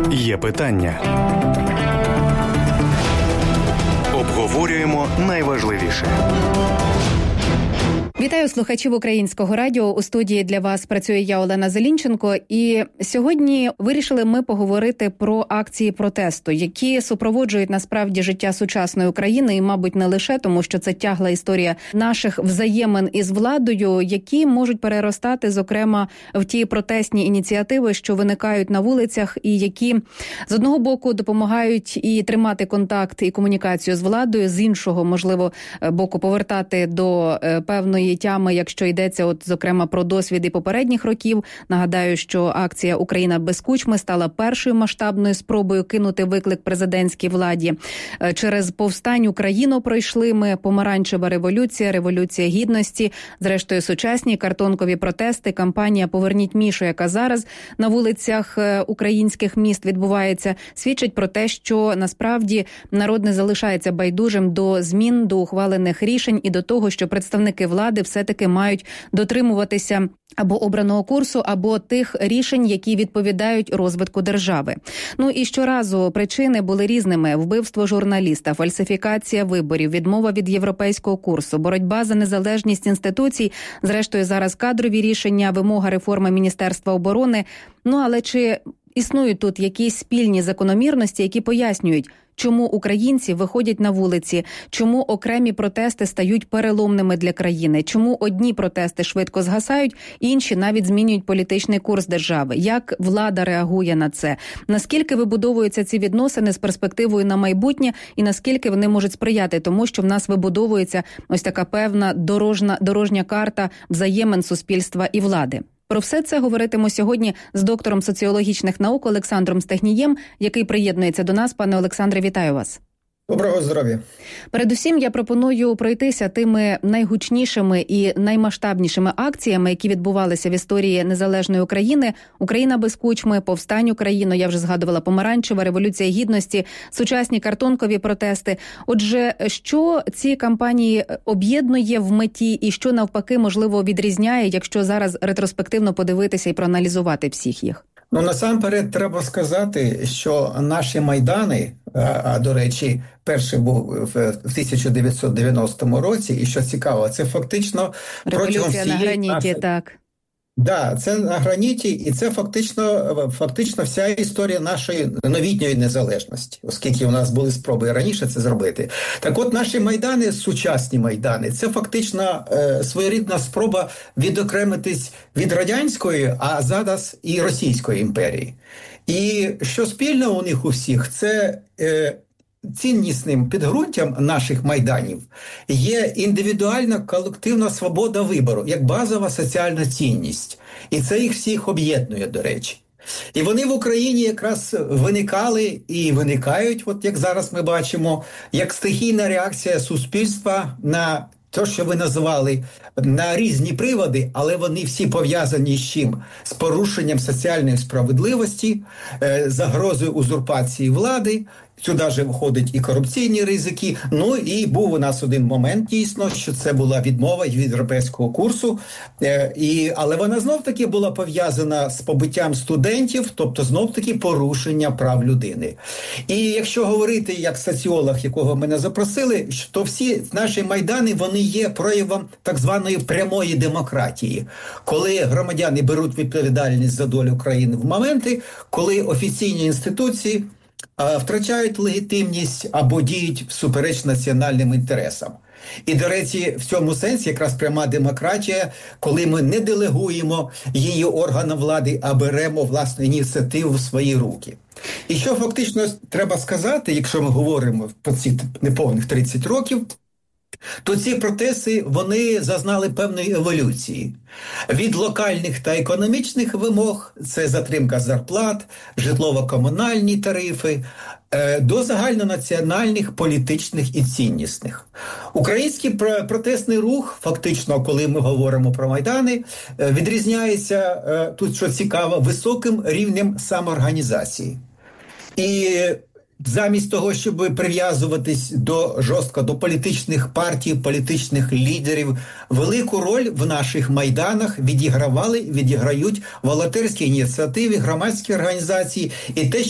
Є питання. Обговорюємо найважливіше. Вітаю слухачів Українського радіо. У студії для вас працює я, Олена Зелінченко. І сьогодні вирішили ми поговорити про акції протесту, які супроводжують насправді життя сучасної України. І, мабуть, не лише, тому що це тягла історія наших взаємин із владою, які можуть переростати, зокрема, в ті протестні ініціативи, що виникають на вулицях і які, з одного боку, допомагають і тримати контакт і комунікацію з владою, з іншого, можливо, боку, повертати до певної тями, якщо йдеться, зокрема, про досвіди попередніх років. Нагадаю, що акція «Україна без кучми» стала першою масштабною спробою кинути виклик президентській владі. Через повстань Україну пройшли ми, помаранчева революція, революція гідності, зрештою сучасні картонкові протести, кампанія «Поверніть Мішу», яка зараз на вулицях українських міст відбувається, свідчить про те, що насправді народ не залишається байдужим до змін, до ухвалених рішень і до того, що представники влади все-таки мають дотримуватися або обраного курсу, або тих рішень, які відповідають розвитку держави. Ну і щоразу причини були різними: вбивство журналіста, фальсифікація виборів, відмова від європейського курсу, боротьба за незалежність інституцій, зрештою зараз кадрові рішення, вимога реформи Міністерства оборони. Ну але чи існують тут якісь спільні закономірності, які пояснюють, чому українці виходять на вулиці, чому окремі протести стають переломними для країни, чому одні протести швидко згасають, інші навіть змінюють політичний курс держави? Як влада реагує на це? Наскільки вибудовуються ці відносини з перспективою на майбутнє і наскільки вони можуть сприяти тому, що в нас вибудовується ось така певна дорожня карта взаємин суспільства і влади? Про все це говоритиму сьогодні з доктором соціологічних наук Олександром Стегнієм, який приєднується до нас. Пане Олександре, вітаю вас. Доброго здоров'я. Передусім, я пропоную пройтися тими найгучнішими і наймасштабнішими акціями, які відбувалися в історії незалежної України. «Україна без кучми», «Повстань Україну», я вже згадувала, помаранчева революція гідності, сучасні картонкові протести. Отже, що ці кампанії об'єднує в меті і що навпаки, можливо, відрізняє, якщо зараз ретроспективно подивитися і проаналізувати всіх їх? Насамперед треба сказати, що наші Майдани, до речі, перший був в 1990 році, і що цікаво, це фактично революція на граніті, так. Да, це на граніті, і це фактично вся історія нашої новітньої незалежності, оскільки у нас були спроби раніше це зробити. Так от наші Майдани, сучасні Майдани, це фактично своєрідна спроба відокремитись від радянської, а зараз і Російської імперії. І що спільно у них у всіх, це ціннісним підґрунтям наших Майданів є індивідуальна колективна свобода вибору, як базова соціальна цінність. І це їх всіх об'єднує, до речі. І вони в Україні якраз виникали і виникають, от як зараз ми бачимо, як стихійна реакція суспільства на те, що ви називали, на різні приводи, але вони всі пов'язані з чим? З порушенням соціальної справедливості, загрозою узурпації влади. Сюди ж входять і корупційні ризики. Ну і був у нас один момент, дійсно, що це була відмова від європейського курсу. Але вона знов-таки була пов'язана з побиттям студентів, тобто знов-таки порушення прав людини. І якщо говорити як соціолог, якого мене запросили, то всі наші Майдани, вони є проявом так званої прямої демократії. Коли громадяни беруть відповідальність за долю країни в моменти, коли офіційні інституції втрачають легітимність або діють всупереч національним інтересам. І, до речі, в цьому сенсі якраз пряма демократія, коли ми не делегуємо її органам влади, а беремо власну ініціативу в свої руки. І що фактично треба сказати, якщо ми говоримо про ці неповних 30 років, то ці протести, вони зазнали певної еволюції. Від локальних та економічних вимог, це затримка зарплат, житлово-комунальні тарифи, до загальнонаціональних, політичних і ціннісних. Український протестний рух, фактично, коли ми говоримо про Майдани, відрізняється, тут що цікаво, високим рівнем самоорганізації. І замість того, щоб прив'язуватись жорстко до політичних партій, політичних лідерів, велику роль в наших Майданах відіграють волонтерські ініціативи, громадські організації і те,